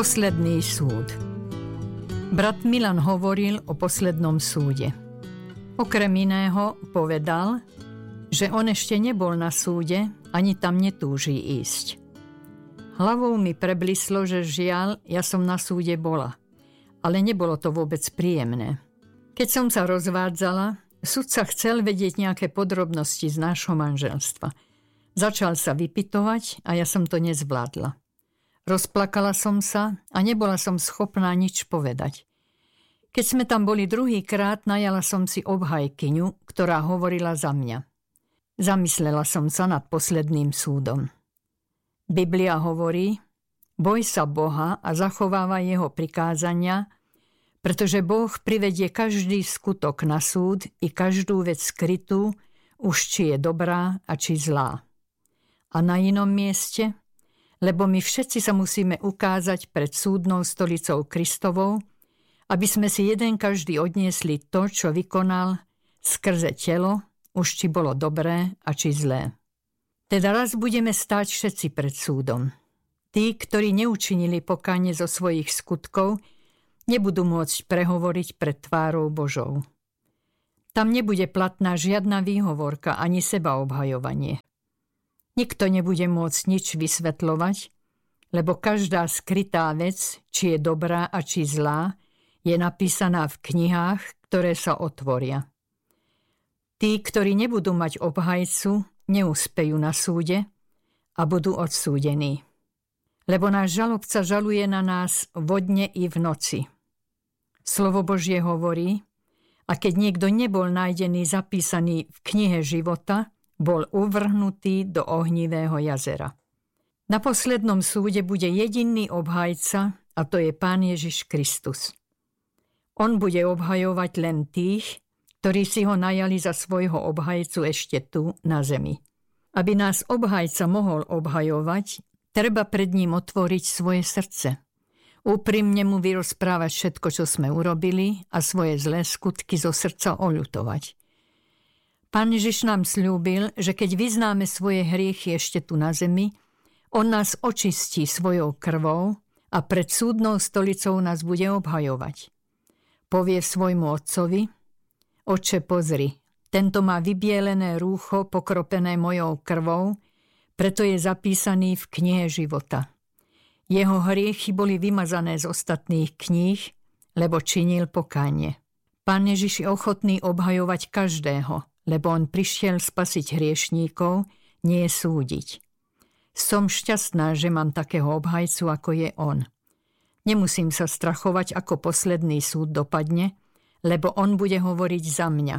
Posledný súd. Brat Milan hovoril o poslednom súde. Okrem iného povedal, že on ešte nebol na súde, ani tam netúži ísť. Hlavou mi preblislo, že žiaľ, ja som na súde bola, ale nebolo to vôbec príjemné. Keď som sa rozvádzala, sudca chcel vedieť nejaké podrobnosti z nášho manželstva. Začal sa vypytovať a ja som to nezvládla. Rozplakala som sa a nebola som schopná nič povedať. Keď sme tam boli druhýkrát, najala som si obhajkyňu, ktorá hovorila za mňa. Zamyslela som sa nad posledným súdom. Biblia hovorí, boj sa Boha a zachovávaj jeho prikázania, pretože Boh privedie každý skutok na súd i každú vec skrytú, už či je dobrá a či zlá. A na inom mieste, lebo my všetci sa musíme ukázať pred súdnou stolicou Kristovou, aby sme si jeden každý odniesli to, čo vykonal skrze telo, už či bolo dobré a či zlé. Teda raz budeme stáť všetci pred súdom. Tí, ktorí neučinili pokánie zo svojich skutkov, nebudú môcť prehovoriť pred tvárou Božou. Tam nebude platná žiadna výhovorka ani sebaobhajovanie. Nikto nebude môcť nič vysvetľovať, lebo každá skrytá vec, či je dobrá a či zlá, je napísaná v knihách, ktoré sa otvoria. Tí, ktorí nebudú mať obhajcu, neúspejú na súde a budú odsúdení. Lebo náš žalobca žaluje na nás vo dne i v noci. Slovo Božie hovorí, a keď niekto nebol nájdený zapísaný v knihe života, bol uvrhnutý do ohnivého jazera. Na poslednom súde bude jediný obhajca, a to je Pán Ježiš Kristus. On bude obhajovať len tých, ktorí si ho najali za svojho obhajcu ešte tu na zemi. Aby nás obhajca mohol obhajovať, treba pred ním otvoriť svoje srdce. Úprimne mu vyrozprávať všetko, čo sme urobili a svoje zlé skutky zo srdca oľutovať. Pán Ježiš nám sľúbil, že keď vyznáme svoje hriechy ešte tu na zemi, on nás očistí svojou krvou a pred súdnou stolicou nás bude obhajovať. Povie svojmu otcovi, Oče, pozri, tento má vybielené rúcho pokropené mojou krvou, preto je zapísaný v knihe života. Jeho hriechy boli vymazané z ostatných kníh, lebo činil pokánie. Pán Ježiš je ochotný obhajovať každého, lebo on prišiel spasiť hriešníkov, nie súdiť. Som šťastná, že mám takého obhajcu, ako je on. Nemusím sa strachovať, ako posledný súd dopadne, lebo on bude hovoriť za mňa.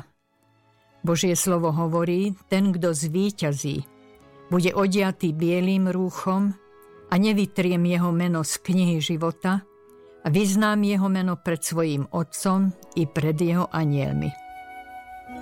Božie slovo hovorí, ten, kto zvíťazí, bude odiatý bielým rúchom a nevytriem jeho meno z knihy života a vyznám jeho meno pred svojím otcom i pred jeho anjelmi.